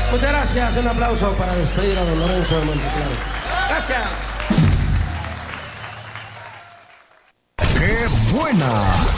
Muchas gracias, un aplauso para despedir a don Lorenzo de Monteclaro. Gracias. ¡Qué buena!